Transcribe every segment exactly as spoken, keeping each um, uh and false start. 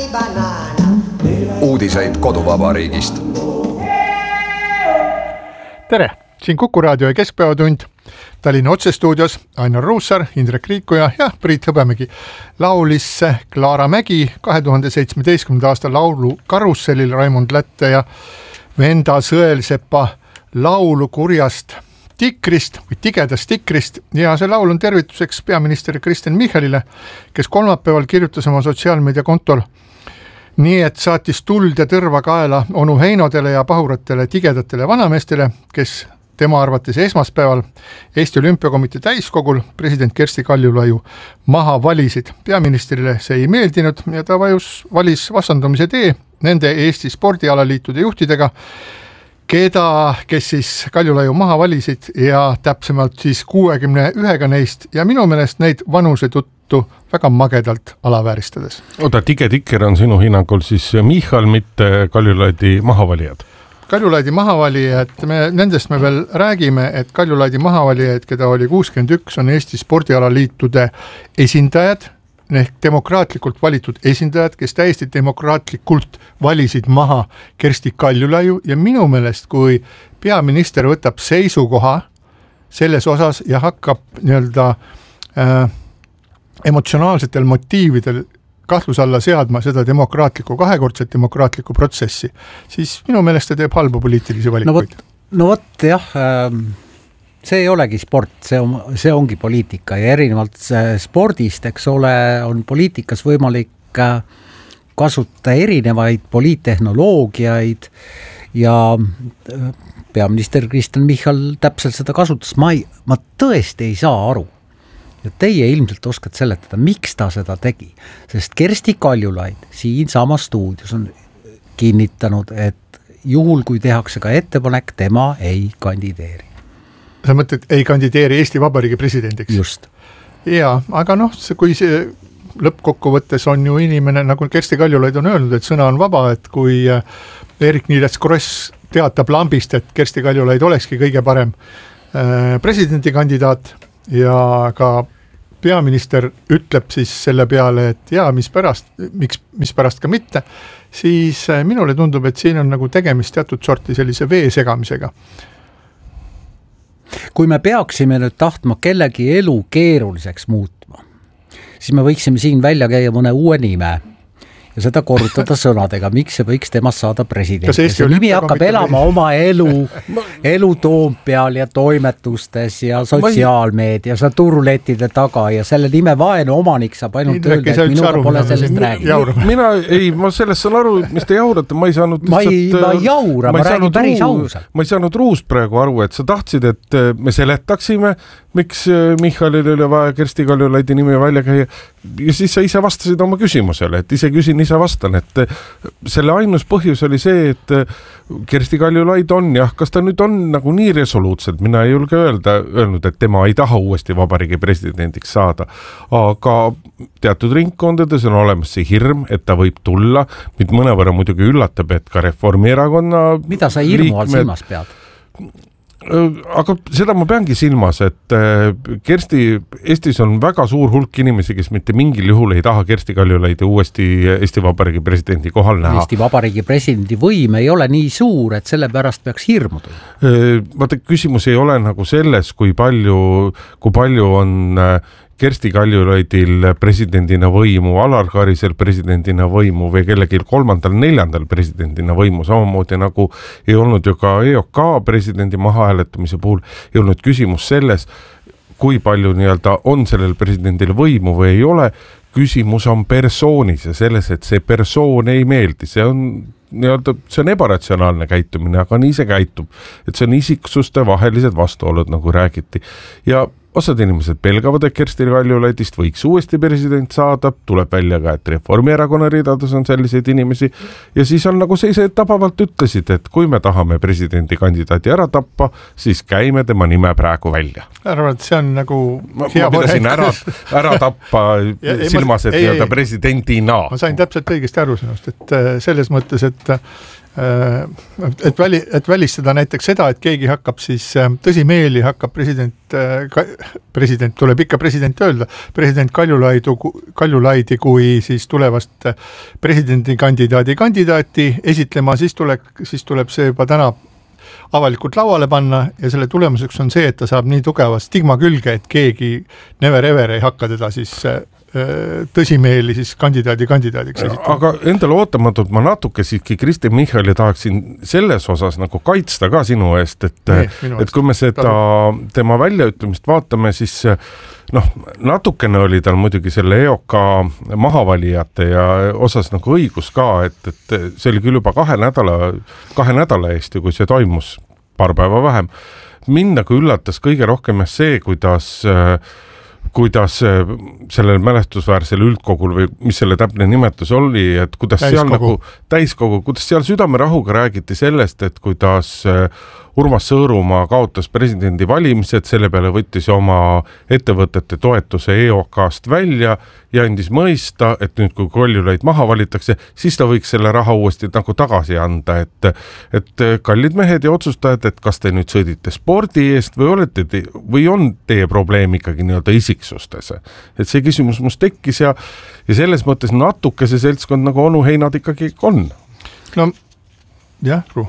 Uudiseid koduvabariigist. Tere, siin Kuku raadio ja Keskpäevatund. Tallinna otsestuudios Ainar Ruussaar, Indrek Riikoja ja Priit Hõbemägi. Laulis Klaara Mägi kahe tuhande seitsmeteistkümnenda aasta laulu Karussellil Raimond Lätte ja Venda Sõelsepa laulu kurjast tikrist või tigedast tikrist. Ja see laul on tervituseks peaminister Kristen Michalile, kes kolmapäeval kirjutas oma sotsiaalmeedia kontol nii, et saatis tuld ja tõrva kaela onu Heinodele ja pahuratele tigedatele vanameestele, kes tema arvates esmaspäeval Eesti Olümpiakomitee täiskogul president Kersti Kaljulaiu maha valisid. Peaministrile see ei meeldinud ja ta vajus, valis vastandumise tee nende Eesti spordialaliitude juhtidega, keda, kes siis Kaljulaiu maha valisid ja täpsemalt siis kuuekümne ühega neist ja minu meelest neid vanuse tuttu väga magedalt alavääristades. Oota, tige tikker on sinu hinnangul siis Michal, mitte Kaljulaidi mahavalijad? Kaljulaidi mahavalijad, me, nendest me veel räägime, et Kaljulaidi mahavalijad, keda oli kuuskümmend üks, on Eesti spordialaliitude esindajad, ehk demokraatlikult valitud esindajad, kes täiesti demokraatlikult valisid maha Kersti Kaljulaiu ja minu meelest, kui peaminister võtab seisukoha selles osas ja hakkab nii-öelda äh, emotsionaalsetel motiividel kahtluse alla seadma seda demokraatlikku, kahekordset demokraatlikku protsessi, siis minu meelest ta teeb halbu poliitilisi valikuid. No vot, no vot jah, see ei olegi sport, see, on, see ongi poliitika ja erinevalt spordist, eks ole, on poliitikas võimalik kasutada erinevaid poliittehnoloogiaid ja peaminister Kristen Michal täpselt seda kasutas. Ma, ei, ma tõesti ei saa aru. Ja teie ilmselt oskad seletada, miks ta seda tegi, sest Kersti Kaljulaid siin sama stuudios on kinnitanud, et juhul kui tehakse ka ettepanek, tema ei kandideeri. Sa mõtled, ei kandideeri Eesti Vabariigi presidendiks? Just. Ja, aga noh, see, kui see lõppkokkuvõttes on ju inimene, nagu Kersti Kaljulaid on öelnud, et sõna on vaba, et kui Eerik-Niiles Kross teatab lambist, et Kersti Kaljulaid olekski kõige parem presidendikandidaat, ja ka peaminister ütleb siis selle peale, et jaa, mis pärast, miks, mis pärast ka mitte, siis minule tundub, et siin on nagu tegemist teatud sorti sellise vee segamisega. Kui me peaksime nüüd tahtma kellegi elu keeruliseks muutma, siis me võiksime siin välja käia mõne uue nime ja seda korrutada sõnadega, miks see võiks temast saada president. See nimi hakkab elama oma elu, elu Toompeal ja toimetustes ja sotsiaalmeedias ja turulettide taga ja selle nime vaenu omanik saab ainult öelda, et minuga pole sellest rääginud. Mina ei, ma sellest saan aru, mis te jaurate, ma ei saanud ma ei, ma ei jaura, ma, ma räägin päris ausalt. Ma ei saanud Ruust praegu aru, et sa tahtsid, et me seletaksime, miks Michalil oli vaja Kersti Kaljulaidi nimi välja käia ja siis sa ise vastasid oma küsimusele, et ise küsin, ise vastan, et selle ainus põhjus oli see, et Kersti Kaljulaid on, jah, kas ta nüüd on nagu nii resoluutselt, mina ei julge öelda, öelnud, et tema ei taha uuesti vabariigi presidendiks saada, aga teatud ringkondades on olemas see hirm, et ta võib tulla, mind mõnevõrra muidugi üllatab, et ka Reformierakonna mida sa hirmu all silmas pead? Aga seda ma peangi silmas, et Kersti, Eestis on väga suur hulk inimesi, kes mitte mingil juhul ei taha Kersti Kaljulaidi uuesti Eesti Vabariigi presidendi kohal näha. Eesti Vabariigi presidendi võim ei ole nii suur, et selle pärast peaks hirmuda. Vaata, küsimus ei ole nagu selles, kui palju, kui palju on Kersti Kaljulaidil presidendina võimu, Alar Karisel presidendina võimu või kellelgi kolmandal, neljandal presidendina võimu, samamoodi nagu ei olnud ju ka E O K presidendi mahahääletamise puhul, ei olnud küsimus selles, kui palju nii-öelda on sellel presidendil võimu või ei ole, küsimus on persoonis ja selles, et see persoon ei meeldi, see on nii-öelda, see on ebaratsionaalne käitumine, aga nii see käitub, et see on isiksuste vahelised vastuolud, nagu räägiti ja osad inimesed pelgavad, et Kersti Kaljulaidist võiks uuesti president saada, tuleb välja ka, et Reformierakonna ridades on selliseid inimesi ja siis on nagu see tabavalt ütlesid, et kui me tahame presidendi kandidaati ära tappa, siis käime tema nime praegu välja. Arvan, et see on nagu ma, ma pidasin ära, ära tappa ja, silmas, et ei, ei, presidendina. Ma sain täpselt õigesti aru sinust, et selles mõttes, et et, väli, et välistada näiteks seda, et keegi hakkab siis tõsimeeli hakkab president, president tuleb ikka president öelda, president Kaljulaidu, Kaljulaidi kui siis tulevast presidendikandidaadi kandidaati esitlema, siis tuleb, siis tuleb see juba täna avalikult lauale panna ja selle tulemuseks on see, et ta saab nii tugeva stigma külge, et keegi never ever ei hakka teda siis tõsimeeli siis kandidaadi kandidaadiks esitama. Aga endale ootamatult ma natuke siiski Kristen Michali tahaksin selles osas nagu kaitsta ka sinu eest, et, nee, et kui me seda tema väljaütlemist vaatame, siis noh, natukene oli tal muidugi selle E O K mahavalijate ja osas nagu õigus ka, et, et see oli küll juba kahe nädala, kahe nädala eest ju, kui see toimus paar päeva vähem. Mind nagu üllatas kõige rohkem see, kuidas kuidas sellel mälestusväärsel üldkogul või mis selle täpne nimetus oli, et kuidas täiskogu. seal nagu täiskogu, kuidas seal südamerahuga räägiti sellest, et kuidas Urmas Sõõrumaa kaotas presidendi valimised, selle peale võttis oma ettevõtete toetuse E O K-st välja ja andis mõista, et nüüd kui Kaljulaid maha valitakse, siis ta võiks selle raha uuesti nagu tagasi anda, et, et kallid mehed ja otsustajad, et kas te nüüd sõdite spordi eest või, olete te, või on teie probleem ikkagi nii-öelda isiksustes. Et see küsimus must tekkis ja, ja selles mõttes natuke see seltskond nagu onu heinad ikkagi on. No jah, Ru.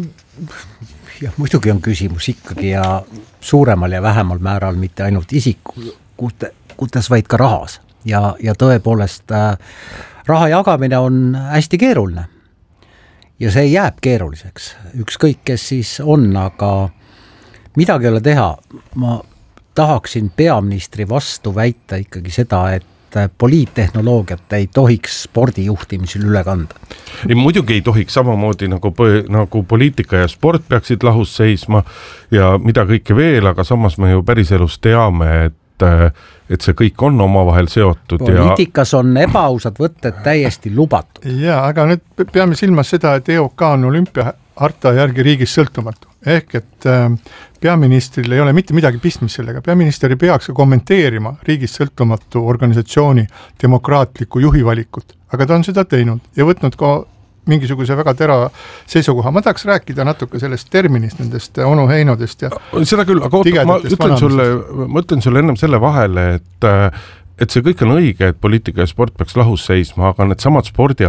jah, muidugi on küsimus ikkagi ja suuremal ja vähemal määral mitte ainult isiku, kuidas vaid ka rahas. Ja, ja tõepoolest äh, raha jagamine on hästi keeruline. Ja see jääb keeruliseks. Ükskõik, kes siis on, aga midagi ei ole teha. Ma tahaksin peaministri vastu väita ikkagi seda, et poliittehnoloogiat ei tohiks spordijuhtimisel üle kanda. Ei, muidugi ei tohiks samamoodi nagu, nagu poliitika ja sport peaksid lahus seisma ja mida kõike veel, aga samas me ju päriselus teame, et, et see kõik on omavahel seotud. Poliitikas ja... on ebaausad võtted täiesti lubatud. Ja, aga nüüd peame silmas seda, et E O K on olümpiaharta järgi riigis sõltumatu. Ehk et peaministril ei ole mitte midagi pistmist sellega. Peaminister ei peaks kommenteerima riigist sõltumatu organisatsiooni demokraatlikku juhivalikut, aga ta on seda teinud ja võtnud ka mingisuguse väga tera seisukoha. Ma tahaks rääkida natuke sellest terminist, nendest onu heinodest ja seda küll, aga oota, ma ütlen sulle, ma ütlen sulle ennem selle vahele, et et see kõik on õige, et poliitika ja sport peaks lahus seisma, aga need samad spordi